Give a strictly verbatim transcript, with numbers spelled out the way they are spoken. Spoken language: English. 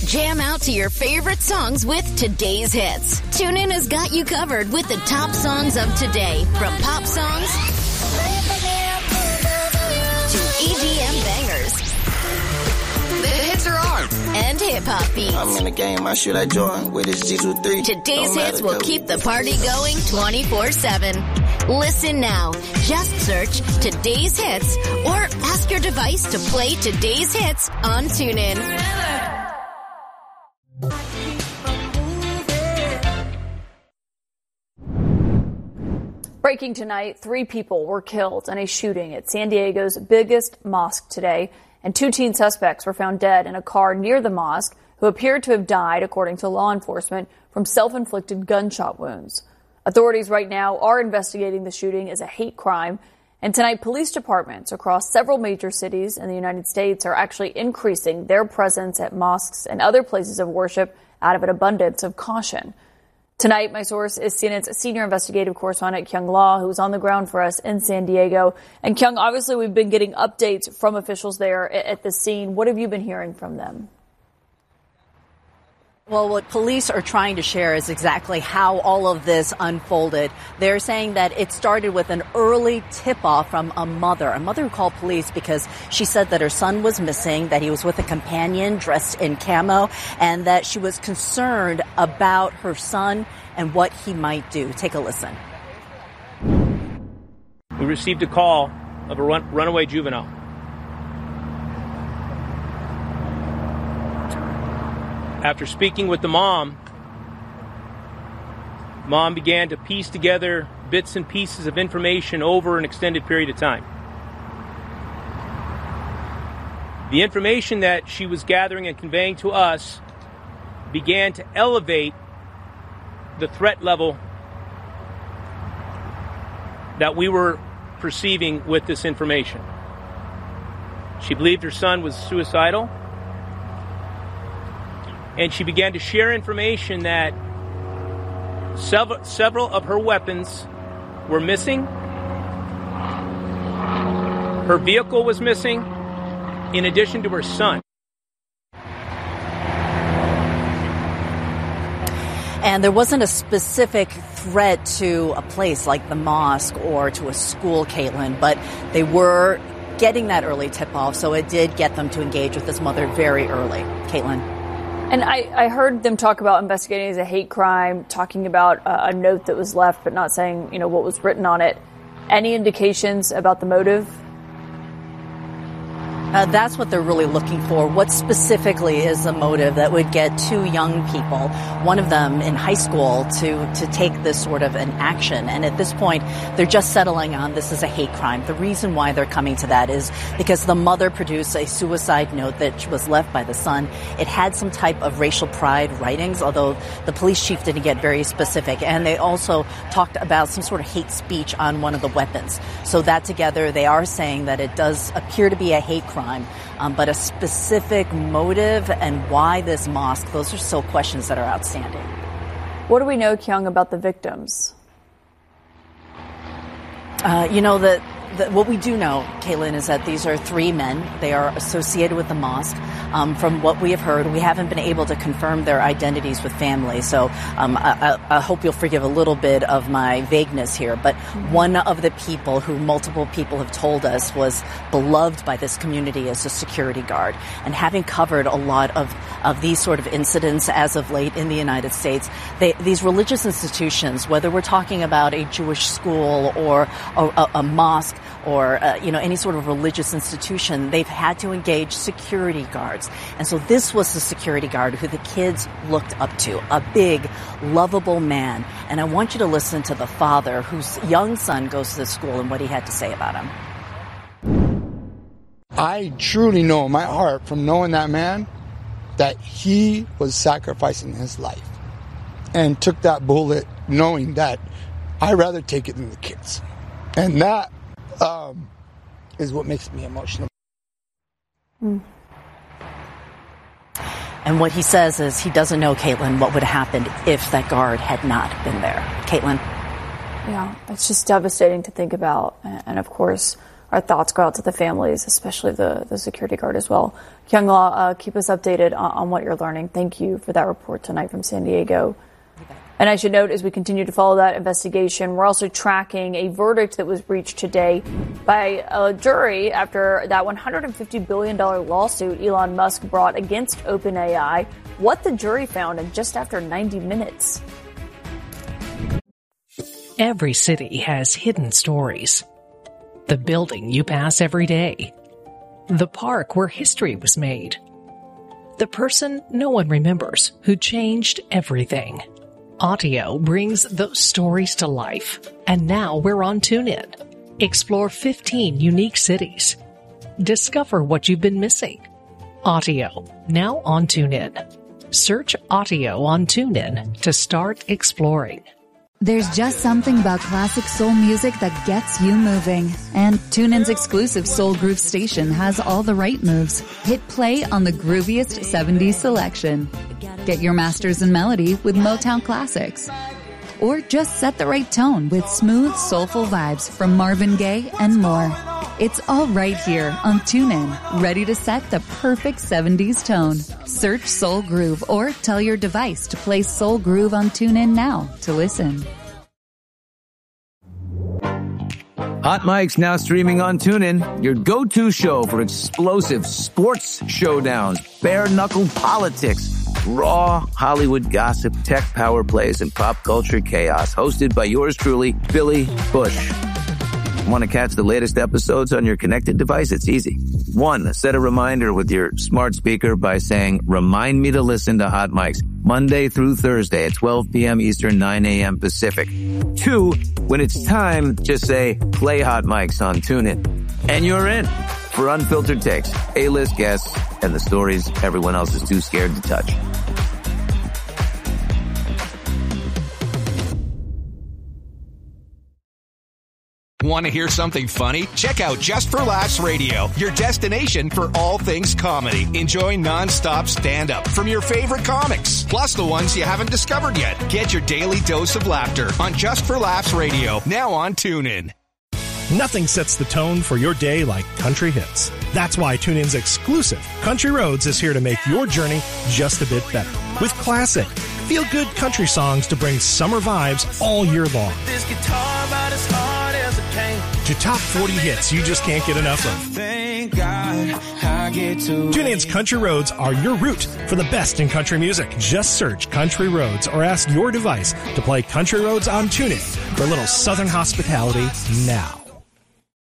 Jam out to your favorite songs with today's hits. TuneIn has got you covered with the top songs of today, from pop songs to E D M bangers. The hits are on. And hip-hop beats. I'm in the game, I should I join with this G two three. Today's hits will keep the party going twenty-four seven. Listen now. Just search Today's Hits or ask your device to play Today's Hits on TuneIn. Breaking tonight, three people were killed in a shooting at San Diego's biggest mosque today, and two teen suspects were found dead in a car near the mosque who appeared to have died, according to law enforcement, from self-inflicted gunshot wounds. Authorities right now are investigating the shooting as a hate crime, and tonight police departments across several major cities in the United States are actually increasing their presence at mosques and other places of worship out of an abundance of caution. Tonight, my source is C N N's senior investigative correspondent Kyung Law, who's on the ground for us in San Diego. And Kyung, obviously we've been getting updates from officials there at the scene. What have you been hearing from them? Well, what police are trying to share is exactly how all of this unfolded. They're saying that it started with an early tip-off from a mother, a mother who called police because she said that her son was missing, that he was with a companion dressed in camo, and that she was concerned about her son and what he might do. Take a listen. We received a call of a run- runaway juvenile. After speaking with the mom, mom began to piece together bits and pieces of information over an extended period of time. The information that she was gathering and conveying to us began to elevate the threat level that we were perceiving with this information. She believed her son was suicidal. And she began to share information that several, several of her weapons were missing. Her vehicle was missing, in addition to her son. And there wasn't a specific threat to a place like the mosque or to a school, Caitlin, but they were getting that early tip-off, so it did get them to engage with this mother very early. Caitlin. And I, I heard them talk about investigating it as a hate crime, talking about a, a note that was left, but not saying, you know, what was written on it. Any indications about the motive? Uh, that's what they're really looking for. What specifically is the motive that would get two young people, one of them in high school, to, to take this sort of an action? And at this point, they're just settling on this is a hate crime. The reason why they're coming to that is because the mother produced a suicide note that was left by the son. It had some type of racial pride writings, although the police chief didn't get very specific. And they also talked about some sort of hate speech on one of the weapons. So that together, they are saying that it does appear to be a hate crime. Um, but a specific motive and why this mosque, those are still questions that are outstanding. What do we know, Kyung, about the victims? Uh, you know, that what we do know, Caitlin, is that these are three men. They are associated with the mosque. Um, from what we have heard, we haven't been able to confirm their identities with families. So um, I, I hope you'll forgive a little bit of my vagueness here. But one of the people who multiple people have told us was beloved by this community as a security guard. And having covered a lot of, of these sort of incidents as of late in the United States, they, these religious institutions, whether we're talking about a Jewish school or a, a, a mosque, or, uh, you know, any sort of religious institution, they've had to engage security guards. And so this was the security guard who the kids looked up to, a big, lovable man. And I want you to listen to the father whose young son goes to the school and what he had to say about him. I truly know in my heart from knowing that man that he was sacrificing his life and took that bullet knowing that I'd rather take it than the kids. And that Um, is what makes me emotional. Mm. And what he says is he doesn't know, Caitlin, what would have happened if that guard had not been there. Caitlin? Yeah, it's just devastating to think about. And of course, our thoughts go out to the families, especially the, the security guard as well. Kyung Law, uh, keep us updated on, on what you're learning. Thank you for that report tonight from San Diego. And I should note, as we continue to follow that investigation, we're also tracking a verdict that was reached today by a jury after that one hundred fifty billion dollars lawsuit Elon Musk brought against OpenAI. What the jury found in just after ninety minutes. Every city has hidden stories. The building you pass every day. The park where history was made. The person no one remembers who changed everything. Audio brings those stories to life. And now we're on TuneIn. Explore fifteen unique cities. Discover what you've been missing. Audio, now on TuneIn. Search Audio on TuneIn to start exploring. There's just something about classic soul music that gets you moving. And TuneIn's exclusive Soul Groove station has all the right moves. Hit play on the grooviest seventies selection. Get your masters in melody with Motown classics. Or just set the right tone with smooth, soulful vibes from Marvin Gaye and more. It's all right here on TuneIn, ready to set the perfect seventies tone. Search Soul Groove or tell your device to play Soul Groove on TuneIn now to listen. Hot Mike's now streaming on TuneIn, your go-to show for explosive sports showdowns, bare-knuckle politics, raw Hollywood gossip, tech power plays, and pop culture chaos. Hosted by yours truly, Billy Bush. Want to catch the latest episodes on your connected device? It's easy. One, set a reminder with your smart speaker by saying, remind me to listen to Hot Mike's Monday through Thursday at twelve p.m. Eastern, nine a.m. Pacific. Two, when it's time, just say, play Hot Mike's on TuneIn. And you're in for unfiltered takes, A-list guests, and the stories everyone else is too scared to touch. Want to hear something funny? Check out Just for Laughs Radio, your destination for all things comedy. Enjoy nonstop stand-up from your favorite comics, plus the ones you haven't discovered yet. Get your daily dose of laughter on Just for Laughs Radio, now on TuneIn. Nothing sets the tone for your day like country hits. That's why TuneIn's exclusive Country Roads is here to make your journey just a bit better. With classic, feel-good country songs to bring summer vibes all year long. This guitar about as hard as it came. To top forty hits you just can't get enough of. Thank God I get to. TuneIn's Country Roads are your route for the best in country music. Just search Country Roads or ask your device to play Country Roads on TuneIn for a little southern hospitality now.